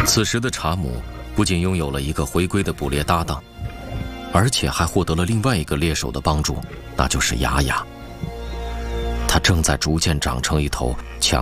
此时的查姆不仅拥有了一个回归的捕猎搭档，而且还获得了另外一个猎手的帮助，那就是雅雅。它正在逐渐长成一头强